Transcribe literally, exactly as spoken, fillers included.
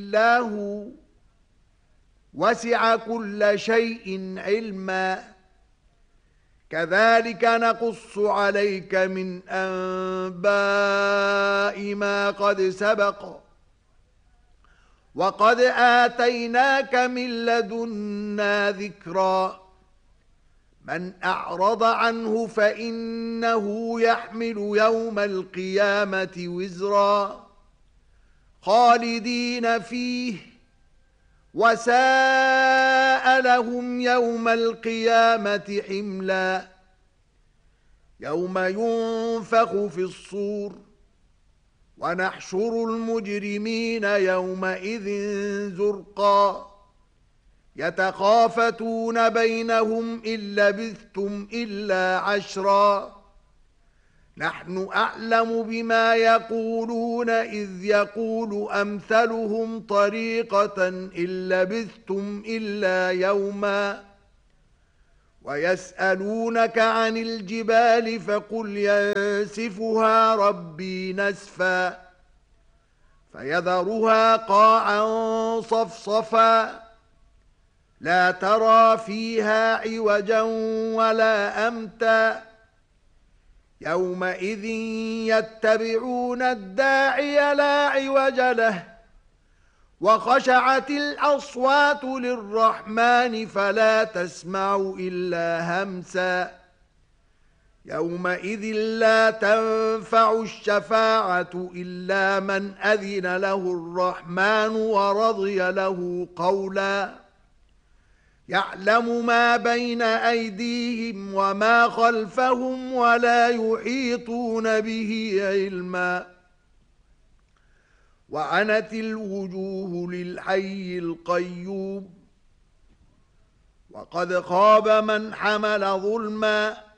إلا هو وسع كل شيء علما كذلك نقص عليك من أنباء ما قد سبق وقد آتيناك من لدنا ذكرا من أعرض عنه فإنه يحمل يوم القيامة وزرا خالدين فيه وساء لهم يوم القيامة حملا يوم ينفخ في الصور ونحشر المجرمين يومئذ زرقا يتخافتون بينهم إن لبثتم إلا عشرا نحن أعلم بما يقولون إذ يقول أمثلهم طريقة إن لبثتم إلا يوما ويسألونك عن الجبال فقل ينسفها ربي نسفا فيذرها قاعا صفصفا لا ترى فيها عوجا ولا أمتا يومئذ يتبعون الداعي لا عوج له وخشعت الأصوات للرحمن فلا تسمع إلا همسا يومئذ لا تنفع الشفاعة إلا من أذن له الرحمن ورضي له قولا يعلم ما بين أيديهم وما خلفهم ولا يحيطون به علما وعنت الوجوه للحي القيوم وقد خاب من حمل ظلما